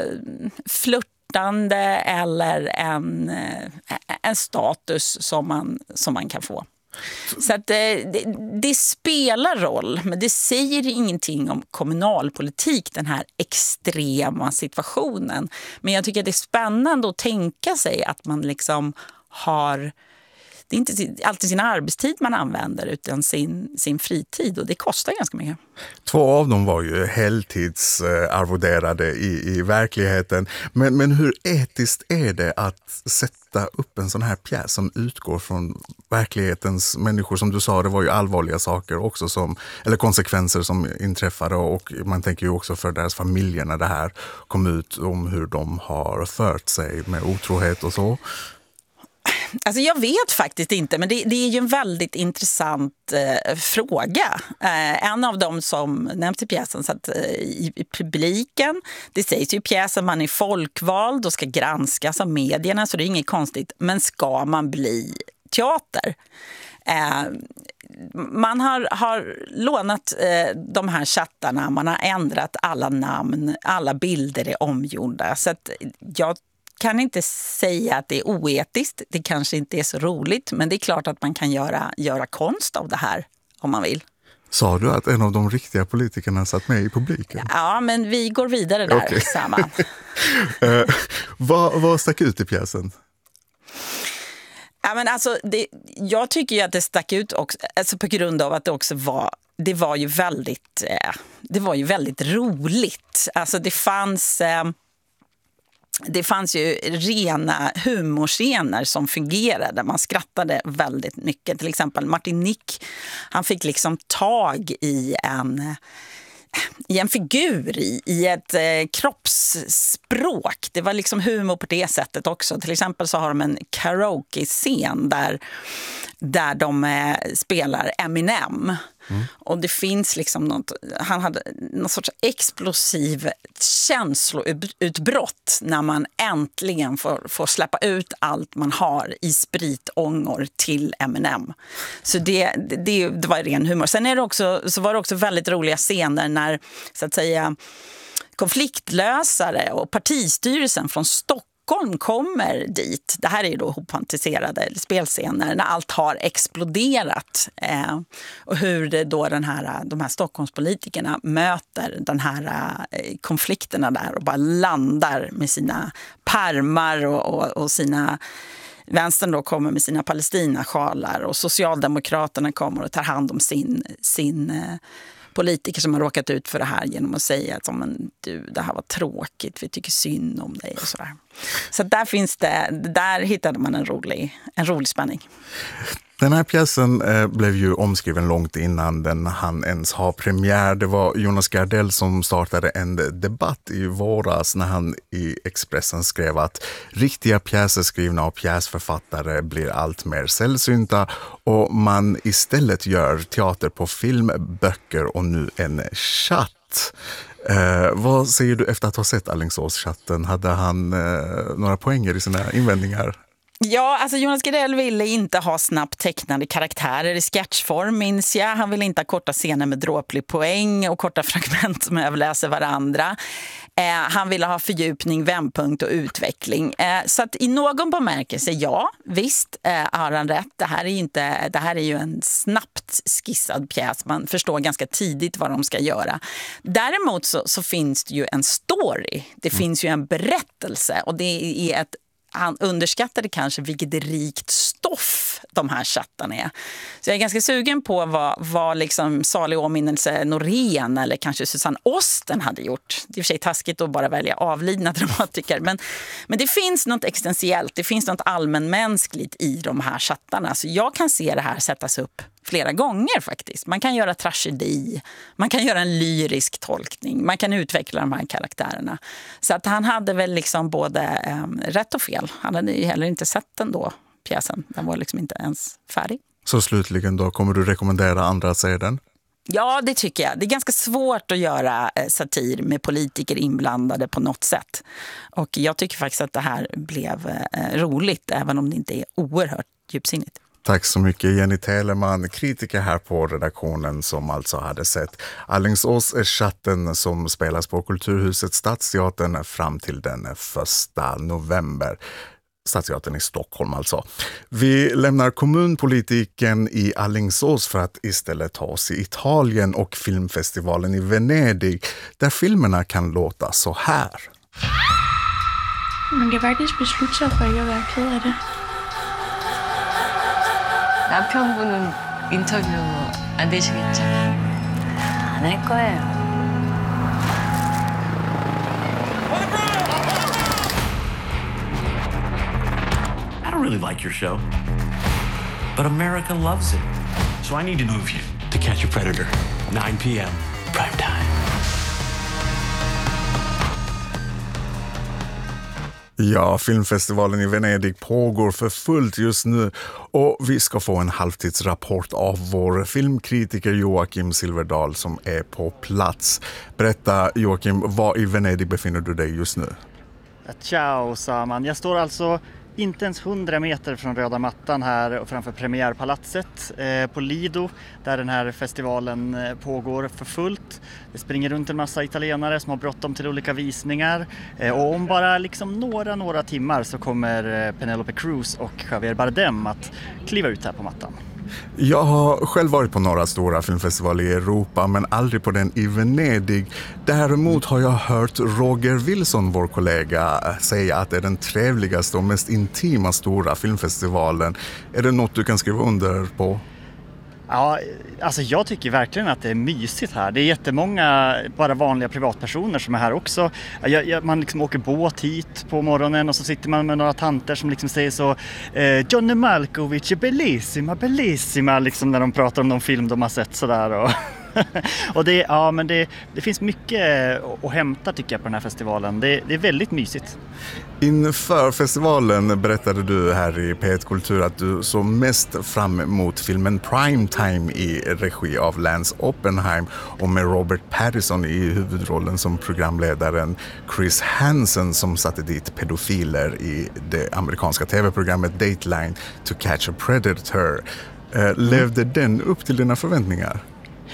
flörtande eller en, eh, en status som man, som man kan få. Så att eh, det, det spelar roll, men det säger ingenting om kommunalpolitik, den här extrema situationen. Men jag tycker att det är spännande att tänka sig att man liksom har, det är inte alltid sin arbetstid man använder, utan sin, sin fritid, och det kostar ganska mycket. Två av dem var ju heltidsarvoderade i, i verkligheten. Men, men hur etiskt är det att sätta upp en sån här pjäs som utgår från verklighetens människor? Som du sa, det var ju allvarliga saker också, som, eller konsekvenser som inträffade, och man tänker ju också för deras familjer när det här kom ut om hur de har fört sig med otrohet och så. Alltså jag vet faktiskt inte, men det, det är ju en väldigt intressant eh, fråga. Eh, en av dem som nämns i pjäsen satt eh, i, i publiken. Det sägs ju i pjäsen man är folkvald och ska granskas av medierna, så det är inget konstigt. Men ska man bli teater? Eh, man har, har lånat eh, de här chattarna, man har ändrat alla namn, alla bilder är omgjorda. Så att jag kan inte säga att det är oetiskt, det kanske inte är så roligt, men det är klart att man kan göra, göra konst av det här om man vill. Sa du att en av de riktiga politikerna satt med i publiken? Ja, men vi går vidare där, okay. Samman. uh, vad, vad stack ut i pjäsen? Ja, men alltså, det, jag tycker ju att det stack ut också, alltså på grund av att det också var, det var ju väldigt, eh, det var ju väldigt roligt. Alltså det fanns... Eh, Det fanns ju rena humorscener som fungerade. Man skrattade väldigt mycket. Till exempel Martin Nick, han fick liksom tag i en, i en figur, i, i ett eh, kroppsspråk. Det var liksom humor på det sättet också. Till exempel så har de en karaoke-scen där, där de eh, spelar Eminem. Mm. Och det finns liksom något, han hade någon sorts explosiv känsloutbrott när man äntligen får, får släppa ut allt man har i spritångor till Eminem. Så det, det, det var ren humor. Sen är det också, så var det också väldigt roliga scener när, så att säga, konfliktlösare och partistyrelsen från Stockholm Stockholm kommer dit, det här är ju då hophantiserade spelscener, när allt har exploderat eh, och hur det då den här, de här Stockholmspolitikerna möter den här eh, konflikterna där och bara landar med sina pärmar och, och, och sina... Vänstern då kommer med sina Palestinasjalar och Socialdemokraterna kommer och tar hand om sin, sin eh, politiker som har råkat ut för det här genom att säga att men, du, det här var tråkigt, vi tycker synd om dig och sådär. Så där finns det, där hittade man en rolig, en rolig spänning. Den här pjäsen eh, blev ju omskriven långt innan den hann ens ha premiär. Det var Jonas Gardell som startade en debatt i våras när han i Expressen skrev att riktiga pjäser skrivna av pjäsförfattare blir allt mer sällsynta och man istället gör teater på film, böcker och nu en chatt. Eh, vad säger du efter att ha sett Alingsås-chatten? Hade han eh, några poänger i sina invändningar? Ja, alltså Jonas Gardell ville inte ha snabbt tecknade karaktärer i sketchform, minns jag. Han ville inte ha korta scener med dråplig poäng och korta fragment som överläser varandra. Eh, han ville ha fördjupning, vändpunkt och utveckling. Eh, så att i någon bemärkelse, ja, visst eh, har han rätt. Det här är ju inte, det här är ju en snabbt skissad pjäs. Man förstår ganska tidigt vad de ska göra. Däremot så, så finns det ju en story. Det mm. finns ju en berättelse och det är ett han underskattade kanske vilket rikt stoff de här chattarna är. Så jag är ganska sugen på vad, vad liksom salig åminnelse Norén eller kanske Susanne Osten hade gjort. Det är i och för sig taskigt att bara välja avlidna dramatiker. Men, men det finns något existentiellt, det finns något allmänmänskligt i de här chattarna. Så jag kan se det här sättas upp flera gånger faktiskt. Man kan göra tragedi, man kan göra en lyrisk tolkning, man kan utveckla de här karaktärerna. Så att han hade väl liksom både eh, rätt och fel. Han hade ju heller inte sett den då, pjäsen. Den var liksom inte ens färdig. Så slutligen då, kommer du rekommendera andra att se den? Ja, det tycker jag. Det är ganska svårt att göra eh, satir med politiker inblandade på något sätt. Och jag tycker faktiskt att det här blev eh, roligt, även om det inte är oerhört djupsinnigt. Tack så mycket Jenny Telemann, kritiker här på redaktionen som alltså hade sett Alingsås-chatten som spelas på Kulturhuset Stadsteatern fram till den första november. Stadsteatern i Stockholm alltså. Vi lämnar kommunpolitiken i Alingsås för att istället ta oss i Italien och filmfestivalen i Venedig där filmerna kan låta så här. Man kan faktiskt besluta sig för att vara ked av det. 남편분은 인터뷰 안 되시겠죠? 안 할 거예요. I don't really like your show, but America loves it. So I need to move you to Catch a Predator, nine p.m. prime time. Ja, filmfestivalen i Venedig pågår för fullt just nu och vi ska få en halvtidsrapport av vår filmkritiker Joakim Silverdal som är på plats. Berätta Joakim, var i Venedig befinner du dig just nu? Ciao, sa man. Jag står alltså inte ens hundra meter från röda mattan här och framför premiärpalatset eh, på Lido där den här festivalen eh, pågår för fullt. Det springer runt en massa italienare som har bråttom till olika visningar eh, och om bara liksom några, några timmar så kommer eh, Penelope Cruz och Javier Bardem att kliva ut här på mattan. Jag har själv varit på några stora filmfestivaler i Europa men aldrig på den i Venedig. Däremot har jag hört Roger Wilson, vår kollega, säga att det är den trevligaste och mest intima stora filmfestivalen. Är det något du kan skriva under på? Ja, alltså jag tycker verkligen att det är mysigt här. Det är jättemånga bara vanliga privatpersoner som är här också. Jag, jag, man liksom åker båt hit på morgonen och så sitter man med några tanter som liksom säger så eh, Johnny Malkovich är bellissima, bellissima liksom när de pratar om någon film de har sett sådär och... och det, ja, men det, det finns mycket att hämta tycker jag på den här festivalen. Det, det är väldigt mysigt. Inför festivalen berättade du här i P ett Kultur att du såg mest fram emot filmen Primetime i regi av Lance Oppenheim och med Robert Pattinson i huvudrollen som programledaren Chris Hansen som satte dit pedofiler i det amerikanska tv-programmet Dateline to Catch a Predator. Eh, levde den upp till dina förväntningar?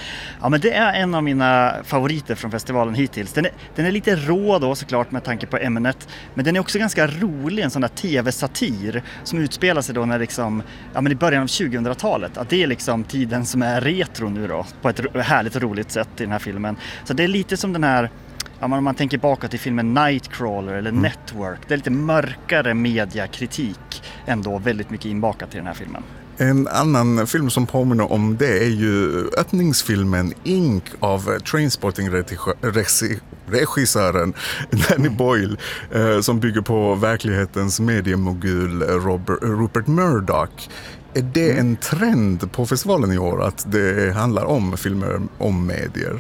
Ja, men det är en av mina favoriter från festivalen hittills. Den är, den är lite rå då såklart med tanke på ämnet, men den är också ganska rolig, en sån där tv-satir som utspelar sig då när liksom, ja, men i början av tjugohundratalet. Att det är liksom tiden som är retro nu då, på ett härligt och roligt sätt i den här filmen. Så det är lite som den här, ja, om man tänker bakåt till filmen Nightcrawler eller mm. Network. Det är lite mörkare mediakritik ändå väldigt mycket inbakat i den här filmen. En annan film som påminner om det är ju öppningsfilmen Ink av Trainspotting-regissören Danny Boyle som bygger på verklighetens mediemogul Robert, Rupert Murdoch. Är det en trend på festivalen i år att det handlar om filmer om medier?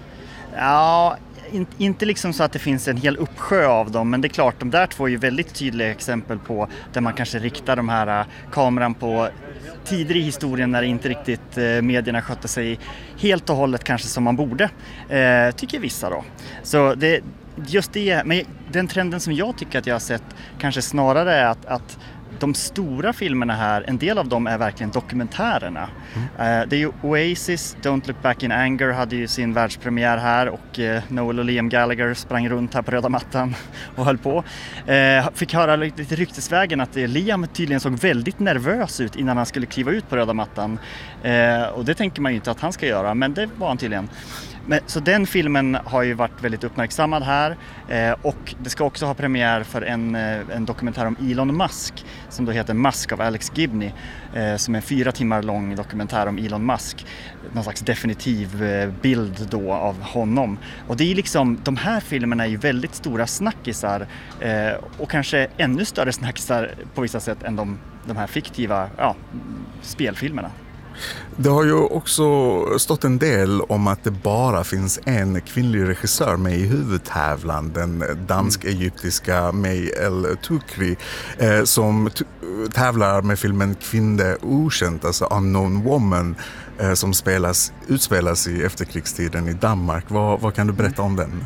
Ja, in, inte liksom så att det finns en hel uppsjö av dem, men det är klart, de där två är ju väldigt tydliga exempel på där man kanske riktar de här kameran på tider i historien när inte riktigt eh, medierna skötte sig helt och hållet kanske som man borde, eh, tycker vissa då. Så det, just det, men den trenden som jag tycker att jag har sett kanske snarare är att, att de stora filmerna här, en del av dem är verkligen dokumentärerna. Mm. Uh, det är ju Oasis, Don't Look Back in Anger hade ju sin världspremiär här och uh, Noel och Liam Gallagher sprang runt här på röda mattan och höll på. Uh, fick höra lite ryktesvägen att uh, Liam tydligen såg väldigt nervös ut innan han skulle kliva ut på röda mattan. Uh, och det tänker man ju inte att han ska göra, men det var han tydligen. Men, så den filmen har ju varit väldigt uppmärksammad här eh, och det ska också ha premiär för en, en dokumentär om Elon Musk som då heter Musk av Alex Gibney eh, som är en fyra timmar lång dokumentär om Elon Musk. Någon slags definitiv eh, bild då av honom. Och det är liksom, de här filmerna är ju väldigt stora snackisar eh, och kanske ännu större snackisar på vissa sätt än de, de här fiktiva ja, spelfilmerna. Det har ju också stått en del om att det bara finns en kvinnlig regissör med i huvudtävlan, den dansk-egyptiska May El Tukri, eh, som t- tävlar med filmen Kvinne okänt, alltså Unknown Woman, eh, som spelas, utspelas i efterkrigstiden i Danmark. Vad, vad kan du berätta om den?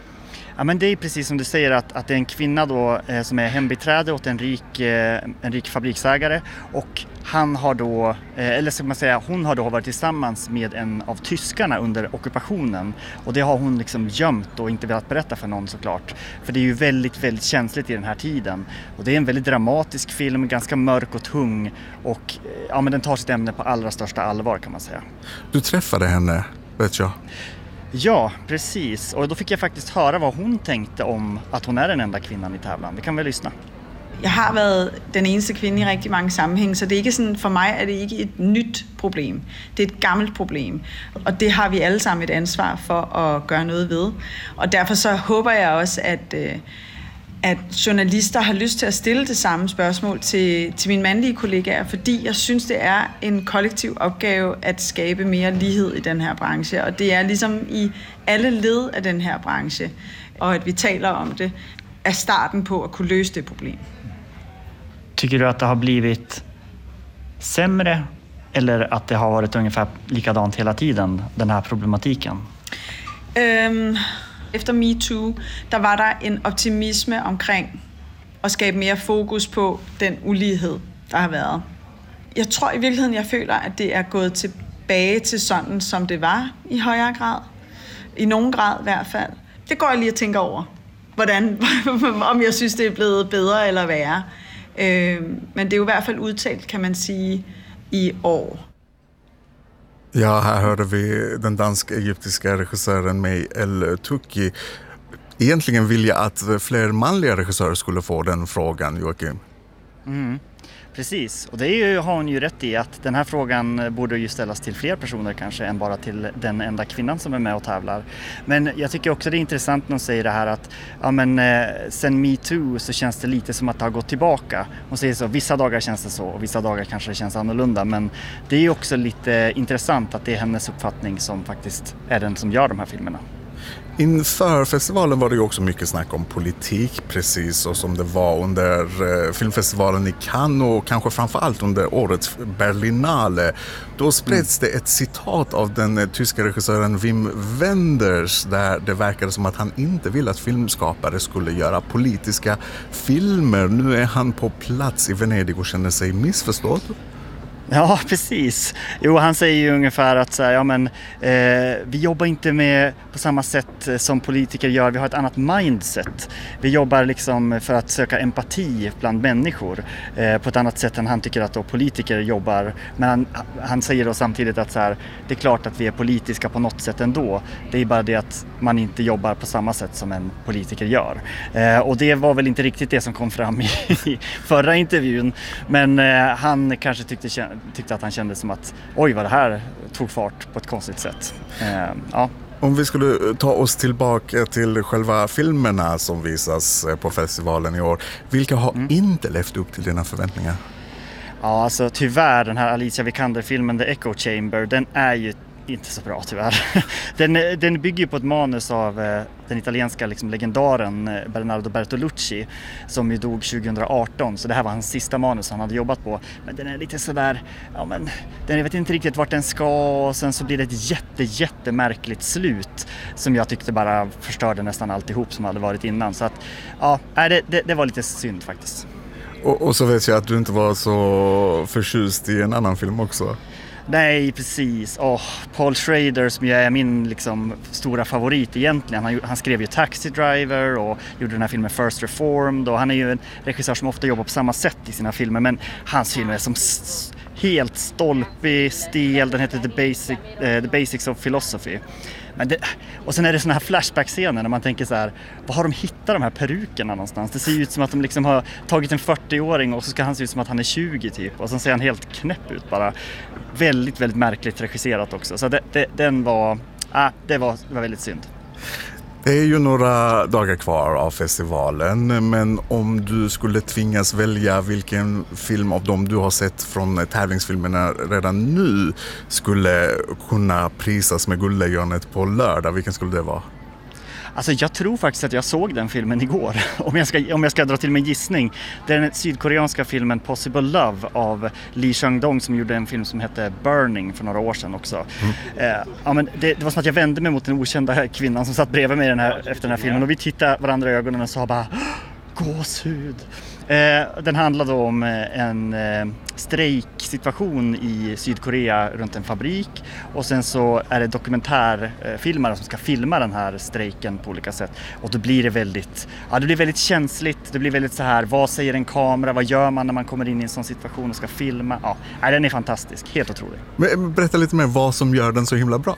Ja, men det är precis som du säger att, att det är en kvinna då, eh, som är hembiträde åt en rik, eh, en rik fabriksägare och han har då, eh, eller ska man säga, hon har då varit tillsammans med en av tyskarna under ockupationen och det har hon liksom gömt och inte velat berätta för någon såklart. För det är ju väldigt, väldigt känsligt i den här tiden och det är en väldigt dramatisk film, ganska mörk och tung och eh, ja, men den tar sitt ämne på allra största allvar kan man säga. Du träffade henne, vet jag. Ja, precis. Og då fick jag faktiskt höra vad hon tänkte om att hon är den enda kvinnan i tävlan. Vi kan väl lyssna. Jeg har været den eneste kvinde i rigtig mange sammenhæng, så det er ikke sådan, for mig er det ikke et nyt problem. Det er et gammelt problem, og det har vi alle sammen et ansvar for at gøre noget ved. Og derfor så håber jeg også, at, at journalister har lyst til at stille det samme spørgsmål til, til mine mandlige kollegaer, fordi jeg synes, det er en kollektiv opgave at skabe mere lighed i den her branche, og det er ligesom i alle led af den her branche, og at vi taler om det, er starten på at kunne løse det problem. Tycker du att det har blivit sämre eller att det har varit ungefär likadant hela tiden, den här problematiken? Øhm, efter MeToo, der var der en optimisme omkring at skabe mere fokus på den ulighed, der har været. Jeg tror i virkeligheden, jeg føler, at det er gået tilbage til sådan, som det var i højere grad. I nogen grad i hvert fald. Det går jeg lige at tænke over, hvordan, om jeg synes, det er blevet bedre eller værre. Men det är ju i alla fall uttalt kan man säga i år. Ja, här hörde vi den dansk-egyptiska regissören May El Tukri. Egentligen vill jag att fler manliga regissörer skulle få den frågan, Joakim. Mm. Precis, och det är ju, har hon ju rätt i att den här frågan borde ju ställas till fler personer kanske än bara till den enda kvinnan som är med och tävlar. Men jag tycker också det är intressant när hon säger det här att ja, men, eh, sen MeToo så känns det lite som att det har gått tillbaka. Hon säger så, vissa dagar känns det så och vissa dagar kanske det känns annorlunda. Men det är ju också lite intressant att det är hennes uppfattning som faktiskt är den som gör de här filmerna. Inför festivalen var det ju också mycket snack om politik, precis så som det var under eh, filmfestivalen i Cannes och kanske framförallt under årets Berlinale. Då spreds mm. det ett citat av den eh, tyska regissören Wim Wenders där det verkade som att han inte ville att filmskapare skulle göra politiska filmer. Nu är han på plats i Venedig och känner sig missförstådd. Ja, precis. Jo, han säger ju ungefär att så här, ja, men, eh, vi jobbar inte med på samma sätt som politiker gör. Vi har ett annat mindset. Vi jobbar liksom för att söka empati bland människor eh, på ett annat sätt än han tycker att då politiker jobbar. Men han, han säger då samtidigt att så här, det är klart att vi är politiska på något sätt ändå. Det är bara det att man inte jobbar på samma sätt som en politiker gör. Eh, och det var väl inte riktigt det som kom fram i, i förra intervjun. Men eh, han kanske tyckte tyckte att han kände som att oj, vad det här tog fart på ett konstigt sätt. Eh, ja. Om vi skulle ta oss tillbaka till själva filmerna som visas på festivalen i år. Vilka har mm. inte levt upp till dina förväntningar? Ja, alltså tyvärr den här Alicia Vikander-filmen The Echo Chamber, den är ju inte så bra tyvärr. Den, den bygger på ett manus av eh, den italienska liksom, legendaren eh, Bernardo Bertolucci som ju dog tjugohundraarton, så det här var hans sista manus han hade jobbat på. Men den är lite sådär, ja men den, jag vet inte riktigt vart den ska, och sen så blir det ett jätte, jättemärkligt slut som jag tyckte bara förstörde nästan alltihop som hade varit innan. Så att, ja, det, det, det var lite synd faktiskt. Och, och så vet jag att du inte var så förtjust i en annan film också. Nej, precis. Oh, Paul Schrader som ju är min liksom, stora favorit egentligen. Han, han skrev ju Taxi Driver och gjorde den här filmen First Reformed. Och han är ju en regissör som ofta jobbar på samma sätt i sina filmer. Men hans film är som s- helt stolpig, stel. Den heter The, Basic, eh, The Basics of Philosophy. Men det, och sen är det såna här flashback-scener när man tänker så här, vad har de hittat de här perukerna någonstans? Det ser ju ut som att de liksom har tagit en fyrtio-åring och så ska han se ut som att han är tjugo typ. Och sen ser han helt knäpp ut bara. Väldigt, väldigt märkligt regisserat också. Så det, det, den var, ah, det var, det var väldigt synd. Det är ju några dagar kvar av festivalen, men om du skulle tvingas välja vilken film av dem du har sett från tävlingsfilmerna redan nu skulle kunna prisas med Guldlejonet på lördag, vilken skulle det vara? Alltså jag tror faktiskt att jag såg den filmen igår, om jag ska, om jag ska dra till min gissning. Det är den sydkoreanska filmen Possible Love av Lee Chang-dong som gjorde en film som hette Burning för några år sedan också. Mm. Eh, ja, men det, det var som att jag vände mig mot den okända kvinnan som satt bredvid mig den här, efter den här filmen och vi tittade varandra i ögonen och sa bara gåshud. Eh, den handlade om en eh, strejksituation i Sydkorea runt en fabrik och sen så är det dokumentärfilmare som ska filma den här strejken på olika sätt och då blir det väldigt, ja, det blir väldigt känsligt, det blir väldigt så här, vad säger en kamera, vad gör man när man kommer in i en sån situation och ska filma? Ja, den är fantastisk, helt otrolig. Men berätta lite mer vad som gör den så himla bra.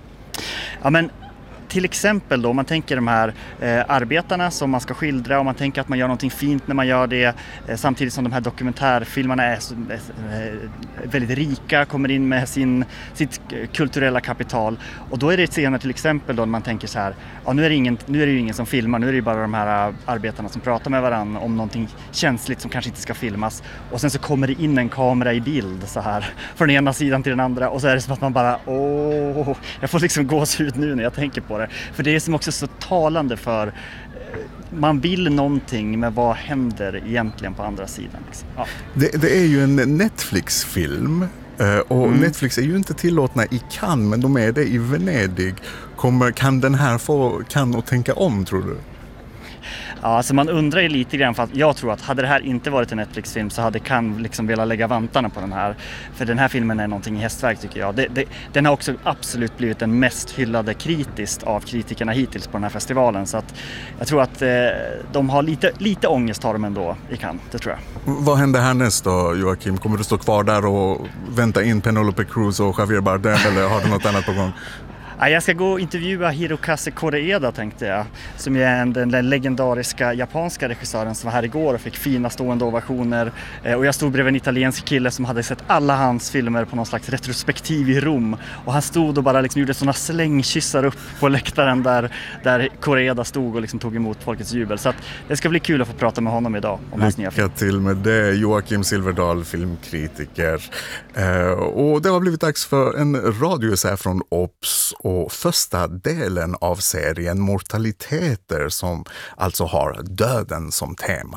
Ja, men till exempel då, om man tänker de här eh, arbetarna som man ska skildra och man tänker att man gör någonting fint när man gör det eh, samtidigt som de här dokumentärfilmerna är så, eh, väldigt rika, kommer in med sin, sitt kulturella kapital och då är det scener till exempel då när man tänker så här, ja, nu är det ingen, nu är det ju ingen som filmar, nu är det ju bara de här arbetarna som pratar med varandra om någonting känsligt som kanske inte ska filmas och sen så kommer det in en kamera i bild så här från ena sidan till den andra och så är det som att man bara, åh, jag får liksom gåshud nu när jag tänker på det. För det är som också så talande för man vill någonting, men vad händer egentligen på andra sidan? Liksom. Ja. Det, det är ju en Netflix-film och mm. Netflix är ju inte tillåtna i Cannes, men de är det i Venedig. Kommer, kan den här få Cannes att tänka om, tror du? Ja, alltså man undrar ju lite grann, för att jag tror att hade det här inte varit en Netflix-film så hade Cannes liksom velat lägga vantarna på den här. För den här filmen är någonting i hästverk tycker jag. Det, det, den har också absolut blivit den mest hyllade kritiskt av kritikerna hittills på den här festivalen. Så att jag tror att eh, de har lite, lite ångest har de ändå i Cannes, det tror jag. Vad händer härnäst då, Joakim? Kommer du stå kvar där och vänta in Penelope Cruz och Javier Bardem eller har du något annat på gång? Jag ska gå och intervjua Hirokazu Koreeda tänkte jag, som är den, den legendariska japanska regissören som var här igår och fick fina stående ovationer. Och jag stod bredvid en italiensk kille som hade sett alla hans filmer på någon slags retrospektiv i Rom. Och han stod och bara liksom gjorde sådana slängkyssar upp på läktaren där, där Koreeda stod och liksom tog emot folkets jubel. Så att det ska bli kul att få prata med honom idag om hans nya film. Lycka till med det, Joakim Silverdahl, filmkritiker. Eh, och det har blivit dags för en radioessä från O B S och första delen av serien Mortaliteter som alltså har döden som tema.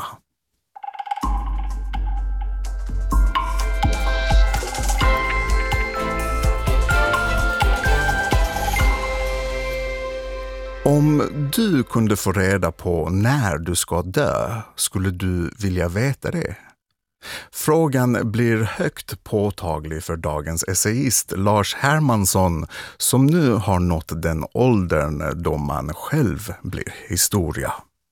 Om du kunde få reda på när du ska dö, skulle du vilja veta det? Frågan blir högt påtaglig för dagens essayist Lars Hermansson som nu har nått den åldern då man själv blir historia.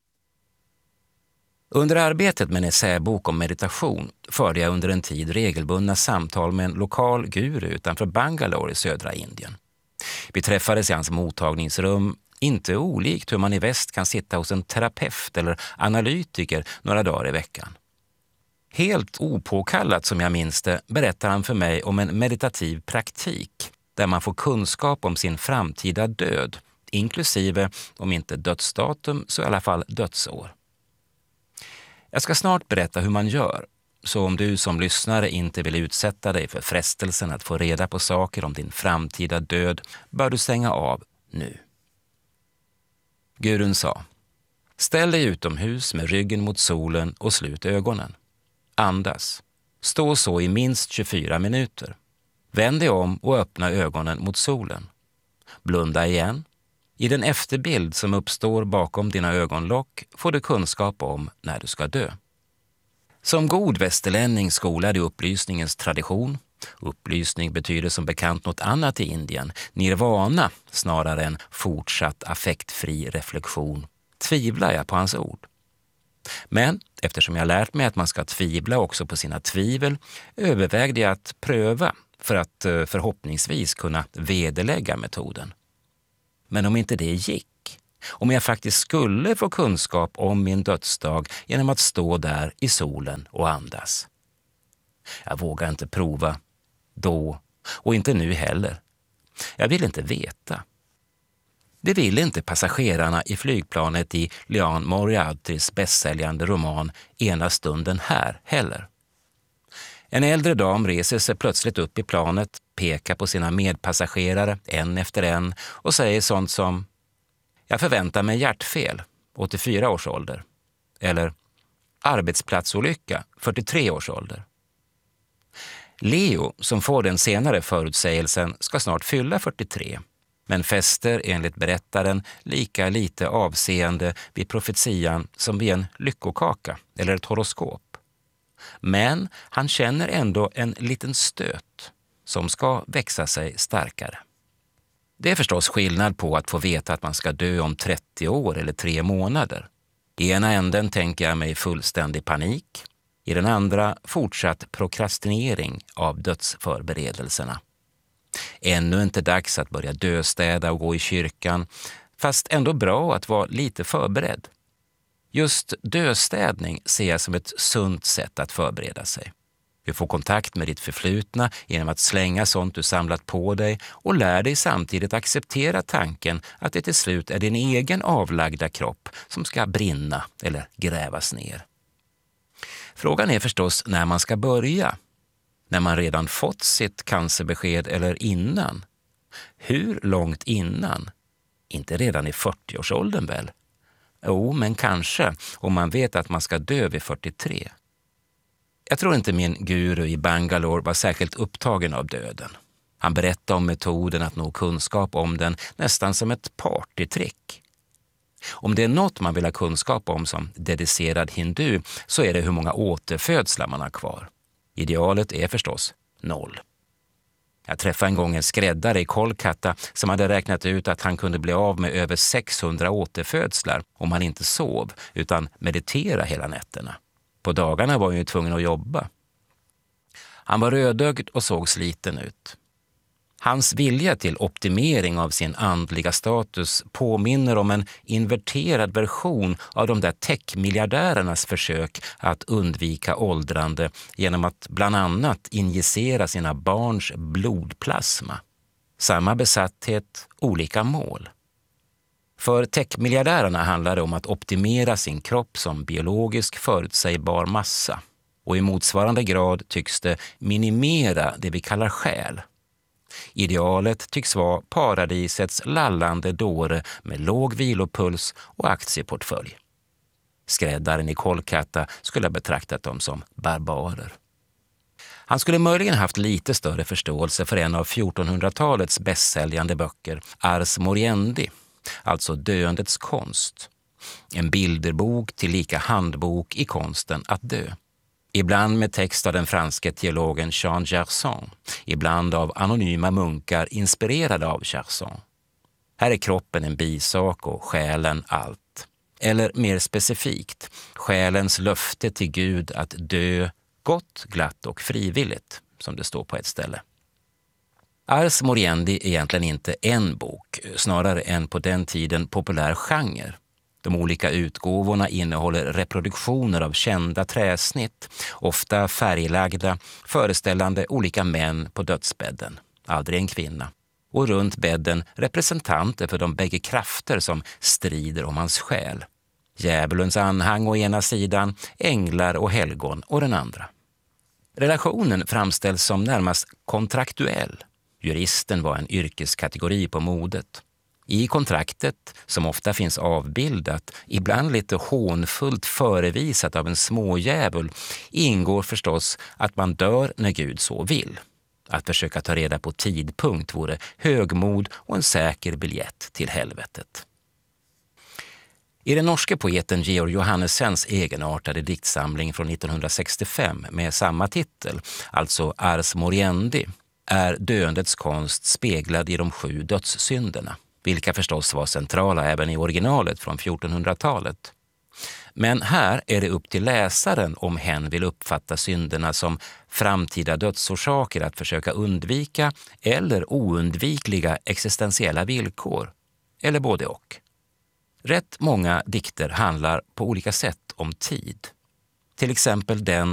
Under arbetet med en essäbok om meditation förde jag under en tid regelbundna samtal med en lokal guru utanför Bangalore i södra Indien. Vi träffades i hans mottagningsrum, inte olikt hur man i väst kan sitta hos en terapeut eller analytiker några dagar i veckan. Helt opåkallat som jag minns det berättar han för mig om en meditativ praktik där man får kunskap om sin framtida död, inklusive om inte dödsdatum så i alla fall dödsår. Jag ska snart berätta hur man gör, så om du som lyssnare inte vill utsätta dig för frestelsen att få reda på saker om din framtida död bör du stänga av nu. Gurun sa: ställ dig utomhus med ryggen mot solen och slut ögonen. Andas. Stå så i minst tjugofyra minuter. Vänd dig om och öppna ögonen mot solen. Blunda igen. I den efterbild som uppstår bakom dina ögonlock får du kunskap om när du ska dö. Som god västerlänning skolad i upplysningens tradition, upplysning betyder som bekant något annat i Indien, nirvana snarare än fortsatt affektfri reflektion, tvivlar jag på hans ord. Men eftersom jag lärt mig att man ska tvivla också på sina tvivel övervägde jag att pröva för att förhoppningsvis kunna vederlägga metoden. Men om inte det gick, om jag faktiskt skulle få kunskap om min dödsdag genom att stå där i solen och andas. Jag vågar inte prova då och inte nu heller. Jag vill inte veta. Det vill inte passagerarna i flygplanet i Liane Moriartys bästsäljande roman Ena stunden här heller. En äldre dam reser sig plötsligt upp i planet, pekar på sina medpassagerare en efter en och säger sånt som: jag förväntar mig hjärtfel, åttiofyra års ålder. Eller arbetsplatsolycka, fyrtiotre års ålder. Leo, som får den senare förutsägelsen, ska snart fylla fyrtiotre, men fäster enligt berättaren lika lite avseende vid profetian som vid en lyckokaka eller ett horoskop. Men han känner ändå en liten stöt som ska växa sig starkare. Det är förstås skillnad på att få veta att man ska dö om trettio år eller tre månader. I ena änden tänker jag mig fullständig panik, i den andra fortsatt prokrastinering av dödsförberedelserna. Ännu inte dags att börja döstäda och gå i kyrkan, fast ändå bra att vara lite förberedd. Just döstädning ser jag som ett sunt sätt att förbereda sig. Du får kontakt med ditt förflutna genom att slänga sånt du samlat på dig och lär dig samtidigt acceptera tanken att det till slut är din egen avlagda kropp som ska brinna eller grävas ner. Frågan är förstås när man ska börja. När man redan fått sitt cancerbesked eller innan. Hur långt innan? Inte redan i fyrtioårsåldern väl? Jo, men kanske om man vet att man ska dö vid fyrtiotre. Jag tror inte min guru i Bangalore var särskilt upptagen av döden. Han berättade om metoden att nå kunskap om den nästan som ett partytrick. Om det är något man vill ha kunskap om som dedicerad hindu så är det hur många återfödslar man har kvar. Idealet är förstås noll. Jag träffade en gång en skräddare i Kolkata som hade räknat ut att han kunde bli av med över sexhundra återfödslar om han inte sov utan meditera hela nätterna. På dagarna var han ju tvungen att jobba. Han var rödögd och såg sliten ut. Hans vilja till optimering av sin andliga status påminner om en inverterad version av de där tech-miljardärernas försök att undvika åldrande genom att bland annat injicera sina barns blodplasma. Samma besatthet, olika mål. För tech-miljardärerna handlar det om att optimera sin kropp som biologisk förutsägbar massa. Och i motsvarande grad tycks det minimera det vi kallar själ. Idealet tycks vara paradisets lallande dåre med låg vilopuls och aktieportfölj. Skräddaren i Kolkata skulle ha betraktat dem som barbarer. Han skulle möjligen haft lite större förståelse för en av fjortonhundratalets bästsäljande böcker, Ars Moriendi, alltså Döendets konst. En bilderbok till lika handbok i konsten att dö. Ibland med text av den franske teologen Jean Gerson, ibland av anonyma munkar inspirerade av Gerson. Här är kroppen en bisak och själen allt. Eller mer specifikt, själens löfte till Gud att dö gott, glatt och frivilligt, som det står på ett ställe. Ars Moriendi är egentligen inte en bok, snarare en på den tiden populär genre. De olika utgåvorna innehåller reproduktioner av kända träsnitt, ofta färglagda, föreställande olika män på dödsbädden, aldrig en kvinna. Och runt bädden representanter för de bägge krafter som strider om hans själ. Djävulens anhang å ena sidan, änglar och helgon å den andra. Relationen framställs som närmast kontraktuell. Juristen var en yrkeskategori på modet. I kontraktet, som ofta finns avbildat, ibland lite hånfullt förevisat av en smådjävul, ingår förstås att man dör när Gud så vill. Att försöka ta reda på tidpunkt vore högmod och en säker biljett till helvetet. I den norske poeten Georg Johannessens egenartade diktsamling från nittonhundrasextiofem med samma titel, alltså Ars Moriendi, är döendets konst speglad i de sju dödssynderna, vilka förstås var centrala även i originalet från fjortonhundratalet. Men här är det upp till läsaren om hen vill uppfatta synderna som framtida dödsorsaker att försöka undvika eller oundvikliga existentiella villkor, eller både och. Rätt många dikter handlar på olika sätt om tid. Till exempel den